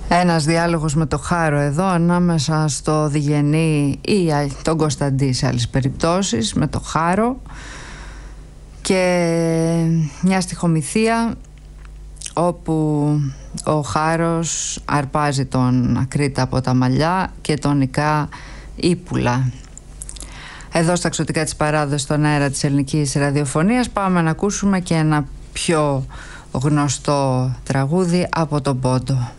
Ένας διάλογος με το Χάρο εδώ, ανάμεσα στο Διγενή ή τον Κωνσταντή σε άλλες περιπτώσεις, με το Χάρο, και μια στιχομυθία όπου ο Χάρος αρπάζει τον Ακρίτα από τα μαλλιά και τον νικά ύπουλα. Εδώ στα Ξωτικά της Παράδοσης, στον αέρα της ελληνικής ραδιοφωνίας, πάμε να ακούσουμε και ένα πιο γνωστό τραγούδι από τον Πόντο.